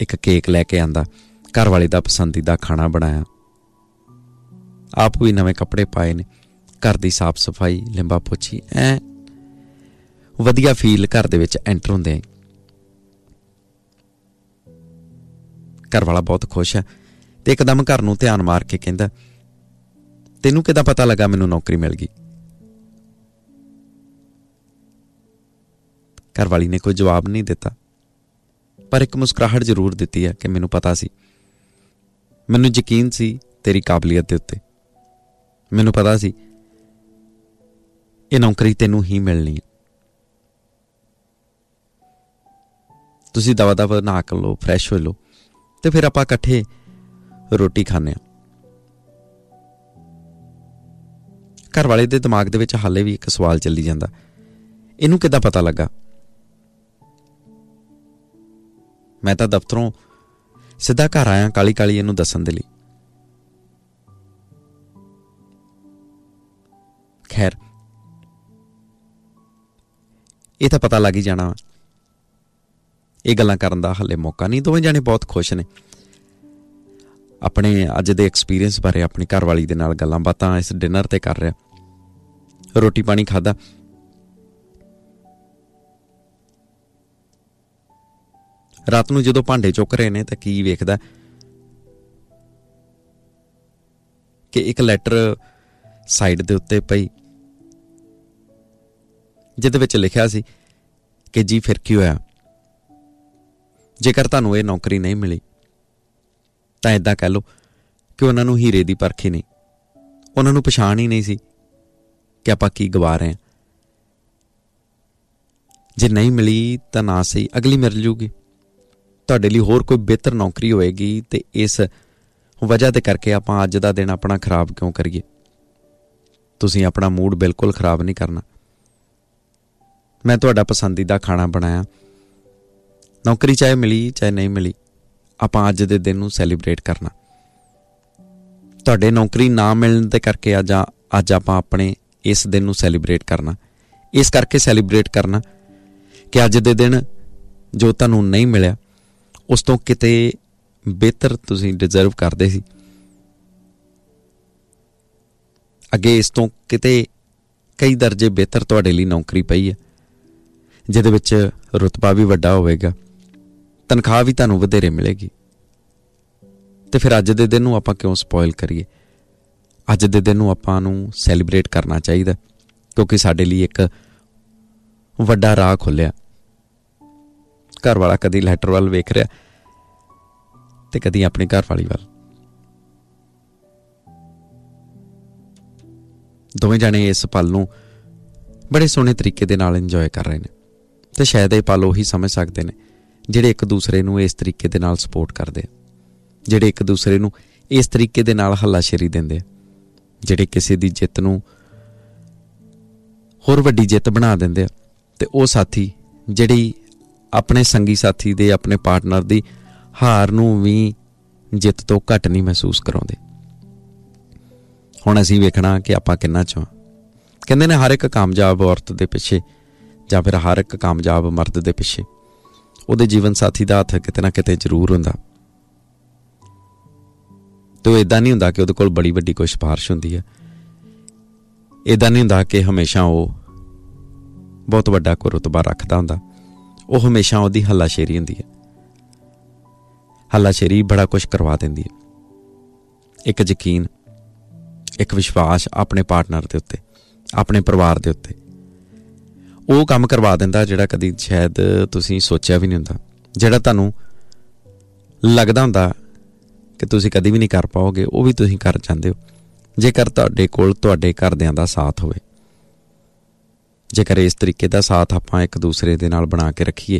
ਇੱਕ ਕੇਕ ਲੈ ਕੇ ਆਂਦਾ, ਘਰ ਵਾਲੇ ਦਾ ਪਸੰਦੀਦਾ ਖਾਣਾ ਬਣਾਇਆ, ਆਪ ਵੀ ਨਵੇਂ ਕੱਪੜੇ ਪਾਏ ਨੇ, ਘਰ ਦੀ ਸਾਫ਼ ਸਫਾਈ, ਲਿੰਬਾ ਪੋਛੀ, ਵਧੀਆ ਫੀਲ ਘਰ ਦੇ ਵਿੱਚ ਐਂਟਰ ਹੁੰਦੇ। ਘਰ ਵਾਲਾ ਬਹੁਤ ਖੁਸ਼ ਹੈ ਤੇ ਇੱਕਦਮ ਘਰ ਨੂੰ ਧਿਆਨ ਮਾਰ ਕੇ ਕਹਿੰਦਾ, ਤੈਨੂੰ ਕਿੱਦਾਂ ਪਤਾ ਲੱਗਾ ਮੈਨੂੰ ਨੌਕਰੀ ਮਿਲ ਗਈ? ਘਰ ਵਾਲੀ ਨੇ ਕੋਈ ਜਵਾਬ ਨਹੀਂ ਦਿੱਤਾ, ਪਰ ਇੱਕ ਮੁਸਕਰਾਹਟ ਜ਼ਰੂਰ ਦਿੱਤੀ ਹੈ ਕਿ ਮੈਨੂੰ ਪਤਾ ਸੀ, ਮੈਨੂੰ ਯਕੀਨ ਸੀ ਤੇਰੀ ਕਾਬਲੀਅਤ ਦੇ ਉੱਤੇ, ਮੈਨੂੰ ਪਤਾ ਸੀ ਇਹ ਨੌਕਰੀ ਤੈਨੂੰ ਹੀ ਮਿਲਣੀ ਹੈ। ਤੁਸੀਂ ਦਵਾ ਦਵਾ ਨਹਾ ਕੇ ਲਓ, ਫਰੈਸ਼ ਹੋ ਲਓ ਤੇ ਫਿਰ ਆਪਾਂ ਇਕੱਠੇ ਰੋਟੀ ਖਾਂਦੇ ਹਾਂ। ਘਰ ਵਾਲੇ ਦੇ ਦਿਮਾਗ ਦੇ ਵਿੱਚ ਹਾਲੇ ਵੀ ਇੱਕ ਸਵਾਲ ਚੱਲੀ ਜਾਂਦਾ, ਇਹਨੂੰ ਕਿੱਦਾਂ ਪਤਾ ਲੱਗਾ? ਮੈਂ ਤਾਂ ਦਫ਼ਤਰੋਂ ਸਿੱਧਾ ਘਰ ਆਇਆ ਕਾਲੀ ਕਾਲੀ ਇਹਨੂੰ ਦੱਸਣ ਦੇ ਲਈ। ਖੈਰ, ਇਹ ਤਾਂ ਪਤਾ ਲੱਗ ਹੀ ਜਾਣਾ। ਇਹ ਗੱਲਾਂ ਕਰਨ ਦਾ ਹਾਲੇ ਮੌਕਾ ਨਹੀਂ। ਦੋਵੇਂ ਜਾਣੇ ਬਹੁਤ ਖੁਸ਼ ਨੇ ਆਪਣੇ ਅੱਜ ਦੇ ਐਕਸਪੀਰੀਅੰਸ ਬਾਰੇ, ਆਪਣੀ ਘਰਵਾਲੀ ਦੇ ਨਾਲ ਗੱਲਾਂ ਬਾਤਾਂ ਇਸ ਡਿਨਰ ਤੇ ਕਰ ਰਿਹਾ। ਰੋਟੀ ਪਾਣੀ ਖਾਧਾ, ਰਾਤ ਨੂੰ ਜਦੋਂ ਭਾਂਡੇ ਚੁੱਕ ਰਹੇ ਨੇ ਤਾਂ ਕੀ ਵੇਖਦਾ ਕਿ ਇੱਕ ਲੈਟਰ ਸਾਈਡ ਦੇ ਉੱਤੇ ਪਈ, ਜਿਹਦੇ ਵਿੱਚ ਲਿਖਿਆ ਸੀ ਕਿ ਜੀ ਫਿਰ ਕੀ ਹੋਇਆ, ਜੇਕਰ ਤੁਹਾਨੂੰ ਇਹ ਨੌਕਰੀ ਨਹੀਂ ਮਿਲੀ ਤਾਂ ਇੱਦਾਂ ਕਹਿ ਲਓ ਕਿ ਉਹਨਾਂ ਨੂੰ ਹੀਰੇ ਦੀ ਪਰਖ ਹੀ ਨਹੀਂ, ਉਹਨਾਂ ਨੂੰ ਪਛਾਣ ਹੀ ਨਹੀਂ ਸੀ ਕਿ ਆਪਾਂ ਕੀ ਗਵਾ ਰਹੇ ਹਾਂ। ਜੇ ਨਹੀਂ ਮਿਲੀ ਤਾਂ ਨਾ ਸਹੀ, ਅਗਲੀ ਮਿਲ ਜੂਗੀ, ਤੁਹਾਡੇ ਲਈ ਹੋਰ ਕੋਈ ਬਿਹਤਰ ਨੌਕਰੀ ਹੋਏਗੀ, ਤੇ ਇਸ ਵਜ੍ਹਾ ਦੇ ਕਰਕੇ ਆਪਾਂ ਅੱਜ ਦਾ ਦਿਨ ਆਪਣਾ ਖਰਾਬ ਕਿਉਂ ਕਰੀਏ? ਤੁਸੀਂ ਆਪਣਾ ਮੂਡ ਬਿਲਕੁਲ ਖਰਾਬ ਨਹੀਂ ਕਰਨਾ। ਮੈਂ ਤੁਹਾਡਾ ਪਸੰਦੀਦਾ ਖਾਣਾ ਬਣਾਇਆ, ਨੌਕਰੀ ਚਾਹੇ ਮਿਲੀ ਚਾਹੇ ਨਹੀਂ ਮਿਲੀ, ਆਪਾਂ ਅੱਜ ਦੇ ਦਿਨ ਨੂੰ ਸੈਲੀਬ੍ਰੇਟ ਕਰਨਾ। ਤੁਹਾਡੇ ਨੌਕਰੀ ਨਾ ਮਿਲਣ ਦੇ ਕਰਕੇ ਅੱਜ ਆਪਾਂ ਆਪਣੇ ਇਸ ਦਿਨ ਨੂੰ ਸੈਲੀਬ੍ਰੇਟ ਕਰਨਾ। ਇਸ ਕਰਕੇ ਸੈਲੀਬ੍ਰੇਟ ਕਰਨਾ ਕਿ ਅੱਜ ਦੇ ਦਿਨ ਜੋ ਤੁਹਾਨੂੰ ਨਹੀਂ ਮਿਲਿਆ ਉਸ ਤੋਂ ਕਿਤੇ ਬਿਹਤਰ ਤੁਸੀਂ ਡਿਜ਼ਰਵ ਕਰਦੇ ਸੀ। ਅੱਗੇ ਇਸ ਤੋਂ ਕਿਤੇ ਕਈ ਦਰਜੇ ਬਿਹਤਰ ਤੁਹਾਡੇ ਲਈ ਨੌਕਰੀ ਪਈ ਹੈ, ਜਿਹਦੇ ਵਿੱਚ ਰੁਤਬਾ ਵੀ ਵੱਡਾ ਹੋਵੇਗਾ, ਤਨਖਾਹ ਵੀ ਤੁਹਾਨੂੰ ਵਧੇਰੇ ਮਿਲੇਗੀ। ਤੇ ਫਿਰ ਅੱਜ ਦੇ ਦਿਨ ਨੂੰ ਆਪਾਂ ਕਿਉਂ ਸਪੋਇਲ ਕਰੀਏ? ਅੱਜ ਦੇ ਦਿਨ ਨੂੰ ਆਪਾਂ ਨੂੰ ਸੈਲੀਬ੍ਰੇਟ ਕਰਨਾ ਚਾਹੀਦਾ, ਕਿਉਂਕਿ ਸਾਡੇ ਲਈ ਇੱਕ ਵੱਡਾ ਰਾਹ ਖੁੱਲਿਆ। ਘਰ ਵਾਲਾ ਕਦੀ ਲੈਟਰ ਵੱਲ ਵੇਖ ਰਿਹਾ ਤੇ ਕਦੀ ਆਪਣੀ ਘਰ ਵਾਲੀ ਵੱਲ। ਦੋਵੇਂ ਜਾਣੇ ਇਸ ਪਲ ਨੂੰ ਬੜੇ ਸੋਹਣੇ ਤਰੀਕੇ ਦੇ ਨਾਲ ਇੰਜੋਏ ਕਰ ਰਹੇ ਨੇ, ਤੇ ਸ਼ਾਇਦ ਇਹ ਪਲ ਉਹੀ ਸਮਝ ਸਕਦੇ ਨੇ ਜਿਹੜੇ ਇੱਕ ਦੂਸਰੇ ਨੂੰ ਇਸ ਤਰੀਕੇ ਦੇ ਨਾਲ ਸਪੋਰਟ ਕਰਦੇ ਆ, ਜਿਹੜੇ ਇੱਕ ਦੂਸਰੇ ਨੂੰ ਇਸ ਤਰੀਕੇ ਦੇ ਨਾਲ ਹੱਲਾਸ਼ੇਰੀ ਦਿੰਦੇ ਆ, ਜਿਹੜੇ ਕਿਸੇ ਦੀ ਜਿੱਤ ਨੂੰ ਹੋਰ ਵੱਡੀ ਜਿੱਤ ਬਣਾ ਦਿੰਦੇ ਆ, ਤੇ ਉਹ ਸਾਥੀ ਜਿਹੜੀ ਆਪਣੇ ਸੰਗੀ ਸਾਥੀ ਦੇ, ਆਪਣੇ ਪਾਰਟਨਰ ਦੀ ਹਾਰ ਨੂੰ ਵੀ ਜਿੱਤ ਤੋਂ ਘੱਟ ਨਹੀਂ ਮਹਿਸੂਸ ਕਰਾਉਂਦੇ। ਹੁਣ ਅਸੀਂ ਵੇਖਣਾ ਕਿ ਆਪਾਂ ਕਿੰਨਾ ਚਾਹਾਂ। ਕਹਿੰਦੇ ਨੇ ਹਰ ਇੱਕ ਕਾਮਯਾਬ ਔਰਤ ਦੇ ਪਿੱਛੇ ਜਾਂ ਫਿਰ ਹਰ ਇੱਕ ਕਾਮਯਾਬ ਮਰਦ ਦੇ ਪਿੱਛੇ ਉਹਦੇ ਜੀਵਨ ਸਾਥੀ ਦਾ ਹੱਥ ਕਿਤੇ ਨਾ ਕਿਤੇ ਜ਼ਰੂਰ ਹੁੰਦਾ। ਤੇ ਉਹ ਇੱਦਾਂ ਨਹੀਂ ਹੁੰਦਾ ਕਿ ਉਹਦੇ ਕੋਲ ਬੜੀ ਵੱਡੀ ਕੋਈ ਸਿਫਾਰਿਸ਼ ਹੁੰਦੀ ਹੈ, ਇੱਦਾਂ ਨਹੀਂ ਹੁੰਦਾ ਕਿ ਹਮੇਸ਼ਾ ਉਹ ਬਹੁਤ ਵੱਡਾ ਕੋਈ ਰੁਤਬਾ ਰੱਖਦਾ ਹੁੰਦਾ। ਉਹ ਹਮੇਸ਼ਾ ਉਹਦੀ ਹੱਲਾਸ਼ੇਰੀ ਹੁੰਦੀ ਹੈ। ਹੱਲਾਸ਼ੇਰੀ ਬੜਾ ਕੁਛ ਕਰਵਾ ਦਿੰਦੀ ਹੈ। ਇੱਕ ਯਕੀਨ, ਇੱਕ ਵਿਸ਼ਵਾਸ ਆਪਣੇ ਪਾਰਟਨਰ ਦੇ ਉੱਤੇ, ਆਪਣੇ ਪਰਿਵਾਰ ਦੇ ਉੱਤੇ, ਉਹ ਕੰਮ ਕਰਵਾ ਦਿੰਦਾ ਜਿਹੜਾ ਕਦੀ ਸ਼ਾਇਦ ਤੁਸੀਂ ਸੋਚਿਆ ਵੀ ਨਹੀਂ ਹੁੰਦਾ, ਜਿਹੜਾ ਤੁਹਾਨੂੰ ਲੱਗਦਾ ਹੁੰਦਾ ਕਿ ਤੁਸੀਂ ਕਦੀ ਵੀ ਨਹੀਂ ਕਰ ਪਾਓਗੇ, ਉਹ ਵੀ ਤੁਸੀਂ ਕਰ ਜਾਂਦੇ ਹੋ ਜੇਕਰ ਤੁਹਾਡੇ ਕੋਲ ਤੁਹਾਡੇ ਘਰਦਿਆਂ ਦਾ ਸਾਥ ਹੋਵੇ। ਜੇਕਰ ਇਸ ਤਰੀਕੇ ਦਾ ਸਾਥ ਆਪਾਂ ਇੱਕ ਦੂਸਰੇ ਦੇ ਨਾਲ ਬਣਾ ਕੇ ਰੱਖੀਏ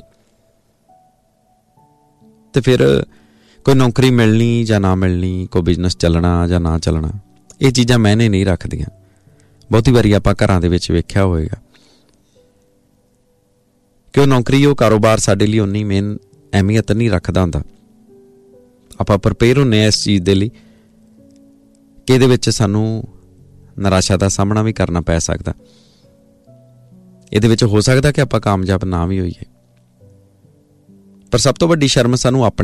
ਤੇ ਫਿਰ ਕੋਈ ਨੌਕਰੀ ਮਿਲਣੀ ਜਾਂ ਨਾ ਮਿਲਣੀ, ਕੋਈ ਬਿਜ਼ਨਸ ਚੱਲਣਾ ਜਾਂ ਨਾ ਚੱਲਣਾ, ਇਹ ਚੀਜ਼ਾਂ ਮਾਇਨੇ ਨਹੀਂ ਰੱਖਦੀਆਂ। ਬਹੁਤੀ ਵਾਰੀ ਆਪਾਂ ਘਰਾਂ ਦੇ ਵਿੱਚ ਵੇਖਿਆ ਹੋਵੇਗਾ ਕਿ ਉਹ ਨੌਕਰੀ, ਉਹ ਕਾਰੋਬਾਰ ਸਾਡੇ ਲਈ ਉਨੀ ਮੇਨ ਅਹਿਮੀਅਤ ਨਹੀਂ ਰੱਖਦਾ ਹੁੰਦਾ। ਆਪਾਂ ਪ੍ਰਪੇਅਰ ਹੁੰਦੇ ਹਾਂ ਇਸ ਚੀਜ਼ ਦੇ ਲਈ ਕਿ ਇਹਦੇ ਵਿੱਚ ਸਾਨੂੰ ਨਿਰਾਸ਼ਾ ਦਾ ਸਾਹਮਣਾ ਵੀ ਕਰਨਾ ਪੈ ਸਕਦਾ, ਇਹਦੇ ਵਿੱਚ ਹੋ ਸਕਦਾ ਕਿ ਆਪਾਂ ਕਾਮਯਾਬ ਨਾ ਵੀ ਹੋਈਏ। ਪਰ ਸਭ ਤੋਂ ਵੱਡੀ ਸ਼ਰਮ ਸਾਨੂੰ ਆਪਣੇ